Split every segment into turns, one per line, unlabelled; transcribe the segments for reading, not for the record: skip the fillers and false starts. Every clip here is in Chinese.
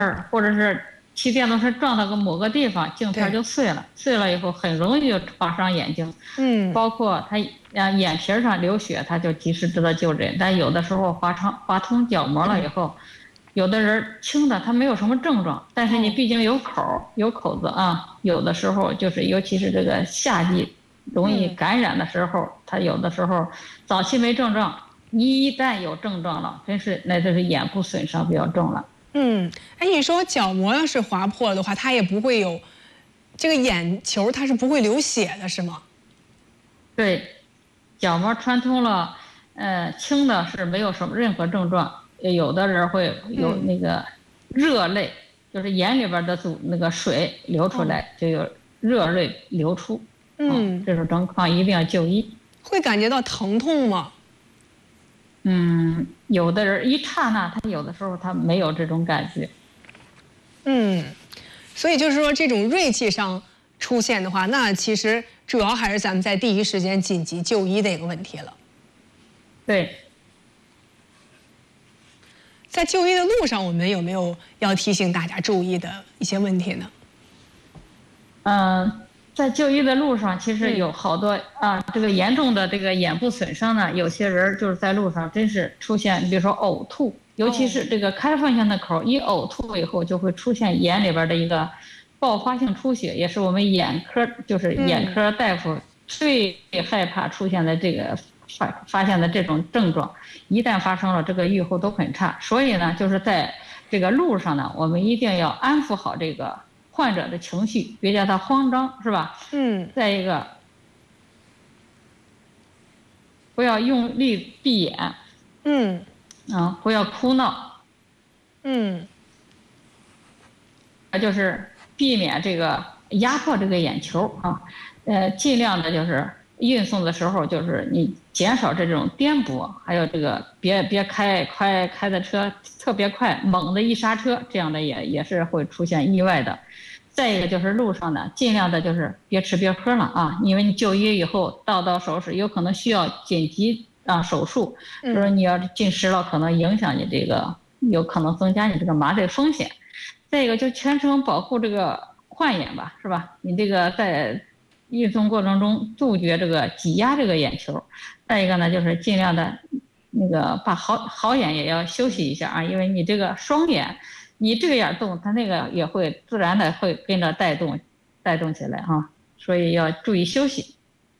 或者是骑电动车撞到某个地方，镜片就碎了，碎了以后很容易就划伤眼睛。包括他眼皮上流血，他就及时得到就诊。但有的时候划通角膜了以后，有的人轻的他没有什么症状，但是你毕竟有口子啊，有的时候就是尤其是这个夏季容易感染的时候，他有的时候早期没症状，一旦有症状了，那就是眼部损伤比较重了。
你说角膜要是划破了的话，它也不会有这个眼球，它是不会流血的，是吗？
对，角膜穿通了，轻的是没有任何症状，有的人会有那个热泪，就是眼里边的那个水流出来，就有热泪流出。这种情况一定要就医。
会感觉到疼痛吗？
有的人一刹那，他有的时候他没有这种感觉。
所以就是说，这种锐气上出现的话，那其实主要还是咱们在第一时间紧急就医的一个问题了。
对。
在就医的路上，我们有没有要提醒大家注意的一些问题呢？
在就医的路上，其实有好多这个严重的这个眼部损伤呢，有些人就是在路上真是出现，比如说呕吐，尤其是这个开放性的口，一呕吐以后就会出现眼里边的一个爆发性出血，也是我们眼科大夫最害怕出现的这个发现的这种症状，一旦发生了，这个预后都很差。所以呢，就是在这个路上呢，我们一定要安抚好这个患者的情绪，别叫他慌张，是吧？再一个，不要用力闭眼，不要哭闹，就是避免这个压迫这个眼球啊，尽量的就是运送的时候，就是你减少这种颠簸，还有这个别开的车特别快，猛的一刹车，这样的也是会出现意外的。再一个就是路上呢，尽量的就是别吃别喝了啊，因为你就医以后到手是有可能需要紧急手术，就是你要进食了，可能影响你这个，有可能增加你这个麻醉风险。再一个就全程保护这个患眼吧，是吧？你这个在运送过程中杜绝这个挤压这个眼球。再一个呢，就是尽量的那个把好眼也要休息一下啊，因为你这个双眼。你这个眼动，它那个也会自然的会跟着带动起来哈，所以要注意休息。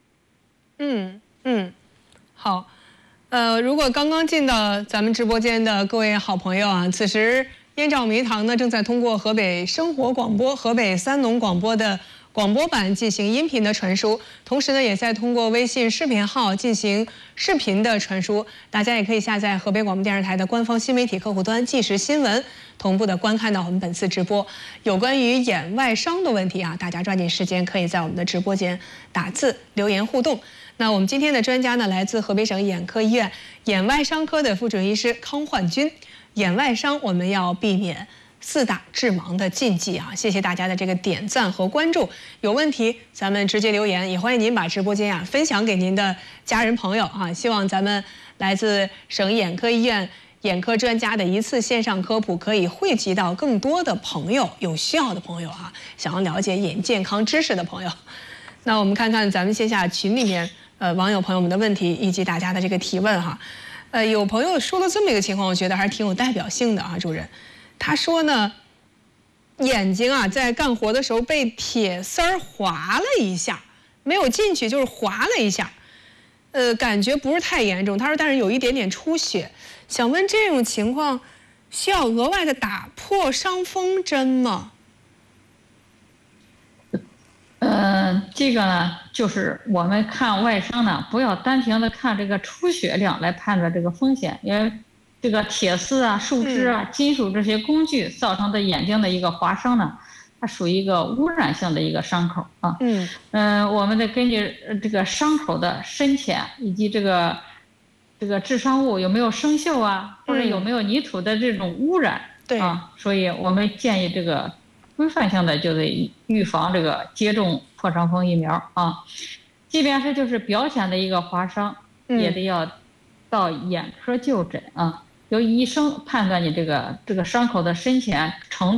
好，如果刚刚进到咱们直播间的各位好朋友啊，此时燕赵迷堂呢正在通过河北生活广播、河北三农广播的广播版进行音频的传输，同时呢也在通过微信视频号进行视频的传输。大家也可以下载河北广播电视台的官方新媒体客户端即时新闻，同步的观看到我们本次直播。有关于眼外伤的问题啊，大家抓紧时间可以在我们的直播间打字留言互动。那我们今天的专家呢，来自河北省眼科医院眼外伤科的副主任医师康焕军。眼外伤我们要避免4大致盲的禁忌啊！谢谢大家的这个点赞和关注。有问题咱们直接留言，也欢迎您把直播间啊分享给您的家人朋友啊！希望咱们来自省眼科医院眼科专家的一次线上科普，可以惠及到更多的朋友，有需要的朋友啊，想要了解眼健康知识的朋友。那我们看看咱们线下群里面网友朋友们的问题以及大家的这个提问哈。有朋友说了这么一个情况，我觉得还是挺有代表性的啊，主任。他说呢，眼睛啊在干活的时候被铁丝儿划了一下，没有进去，就是划了一下，感觉不是太严重。他说，但是有一点点出血，想问这种情况需要额外的打破伤风针吗？
这个呢，就是我们看外伤呢，不要单凭的看这个出血量来判断这个风险，因为这个铁丝啊、树枝啊、金属这些工具造成的眼睛的一个划伤呢，它属于一个污染性的一个伤口啊。我们得根据这个伤口的深浅以及这个致伤物有没有生锈啊，或者有没有泥土的这种污染啊，所以我们建议这个规范性的就得预防这个接种破伤风疫苗啊。即便是就是表浅的一个划伤，也得要到眼科就诊啊。由医生判断你这个伤口的深浅程度。